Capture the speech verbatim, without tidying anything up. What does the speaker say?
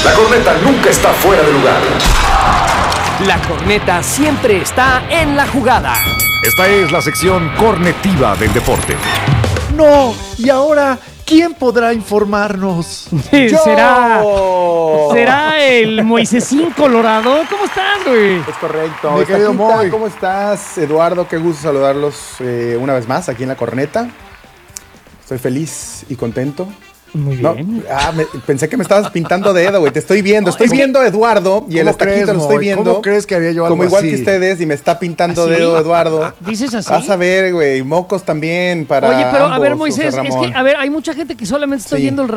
La corneta nunca está fuera de lugar. La corneta siempre está en la jugada. Esta es la sección cornetiva del deporte. No, y ahora, ¿quién podrá informarnos? ¡Yo! ¿Será, ¿Será el Moisésín Colorado? ¿Cómo estás, güey? Es correcto. Mi querido Estaquita, Moy. ¿cómo estás? Eduardo, qué gusto saludarlos eh, una vez más aquí en La Corneta. Estoy feliz y contento. Muy No, bien. ah, me- pensé que me estabas pintando dedo, güey. Te estoy viendo. Estoy es que- viendo a Eduardo y el ¿Cómo estaquito crees, lo estoy Moy? viendo. ¿Cómo crees que haría yo algo Como igual así? que ustedes y me está pintando ¿Así? dedo Eduardo. ¿Dices así? Vas a ver, güey. Mocos también para Oye, pero a ver, ambos, Moisés, José es Ramón. que, a ver, hay mucha gente que solamente está Sí. viendo el